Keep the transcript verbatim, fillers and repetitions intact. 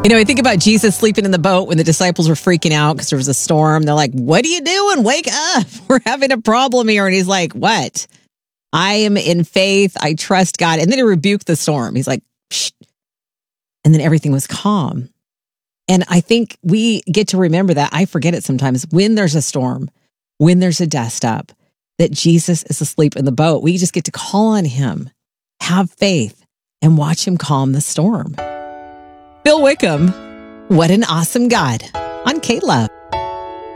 You know, I think about Jesus sleeping in the boat when the disciples were freaking out because there was a storm. They're like, what are you doing? Wake up. We're having a problem here. And he's like, what? I am in faith. I trust God. And then he rebuked the storm. He's like, shh. And then everything was calm. And I think we get to remember that. I forget it sometimes. When there's a storm, when there's a dust up, that Jesus is asleep in the boat. We just get to call on him, have faith, and watch him calm the storm. Bill Wickham, what an awesome God on K-Love.